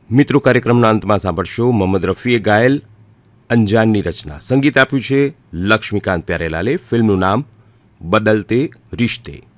મિત્રો, કાર્યક્રમના અંતમાં સાંભળશો મોહમ્મદ રફીએ ગાયેલ અંજાનની રચના. સંગીત આપ્યું છે લક્ષ્મીકાંત પ્યારેલાલે. ફિલ્મનું નામ બદલતે રિશ્તે.